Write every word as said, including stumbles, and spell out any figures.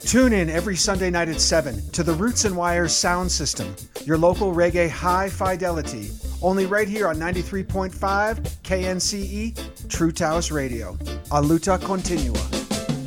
Tune in every Sunday night at seven to the Roots and Wires sound system, your local reggae high fidelity, only right here on ninety-three point five K N C E, True Taos Radio. A luta continua.